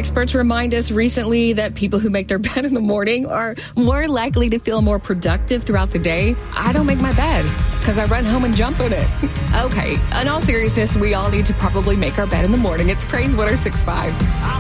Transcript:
Experts remind us recently that people who make their bed in the morning are more likely to feel more productive throughout the day. I don't make my bed because I run home and jump in it. Okay, in all seriousness, we all need to probably make our bed in the morning. It's Praise 106.5.